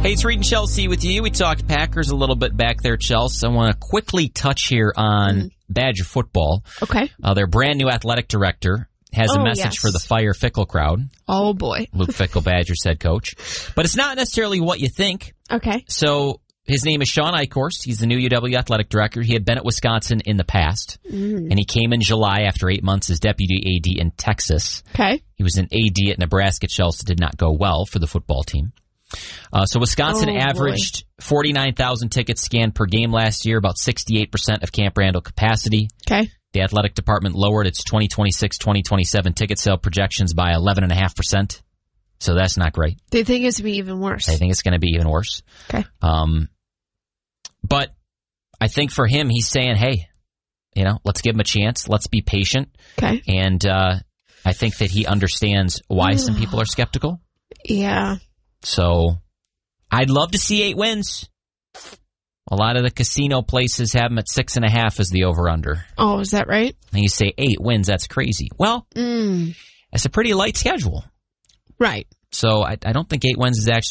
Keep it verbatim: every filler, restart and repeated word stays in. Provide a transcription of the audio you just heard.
Hey, it's Reed and Chelsea with you. We talked Packers a little bit back there, Chelsea. I want to quickly touch here on mm. Badger football. Okay. Uh, their brand new athletic director has oh, a message yes. for the Fire Fickle crowd. Oh, boy. Luke Fickell, Badgers head coach. But it's not necessarily what you think. Okay. So his name is Sean Eichhorst. He's the new U W athletic director. He had been at Wisconsin in the past. Mm. And he came in July after eight months as deputy A D in Texas. Okay. He was an A D at Nebraska. Chelsea did not go well for the football team. Uh, so Wisconsin oh, averaged forty-nine thousand tickets scanned per game last year, about sixty-eight percent of Camp Randall capacity. Okay. The athletic department lowered its twenty twenty-six twenty twenty-seven ticket sale projections by eleven point five percent. So that's not great. They think it's going to be even worse. I think it's going to be even worse. Okay. Um, but I think for him, he's saying, hey, you know, let's give him a chance. Let's be patient. Okay. And uh, I think that he understands why some people are skeptical. Yeah. So I'd love to see eight wins. A lot of the casino places have them at six and a half as the over-under. Oh, is that right? And you say eight wins, that's crazy. Well, mm. it's a pretty light schedule. Right. So I, I don't think eight wins is actually